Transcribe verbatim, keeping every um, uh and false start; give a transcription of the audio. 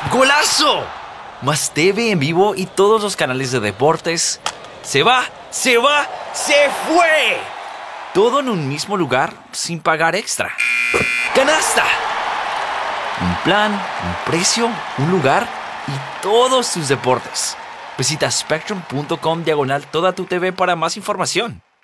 ¡Golazo! Más T V en vivo y todos los canales de deportes. ¡Se va! ¡Se va! ¡Se fue! Todo en un mismo lugar sin pagar extra. ¡Canasta! Un plan, un precio, un lugar y todos tus deportes. Visita spectrum punto com diagonal toda tu T V para más información.